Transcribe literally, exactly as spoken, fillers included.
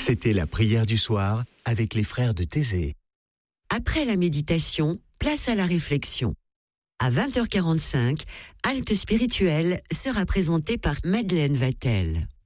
C'était la prière du soir avec les frères de Thésée. Après la méditation, place à la réflexion. À vingt heures quarante-cinq, Halte spirituelle sera présentée par Madeleine Vatel.